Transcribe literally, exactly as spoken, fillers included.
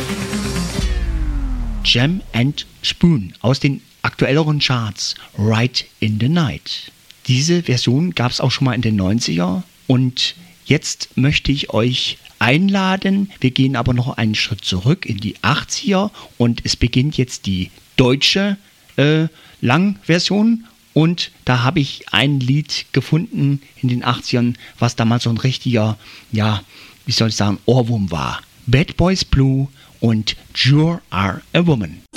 Jam and Spoon aus den aktuelleren Charts, Right in the Night. Diese Version gab es auch schon mal in den neunziger und jetzt möchte ich euch einladen. Wir gehen aber noch einen Schritt zurück in die achtziger und es beginnt jetzt die deutsche äh, Langversion und da habe ich ein Lied gefunden in den achtzigern, was damals so ein richtiger, ja, wie soll ich sagen, Ohrwurm war. Bad Boys Blue und You Are a Woman.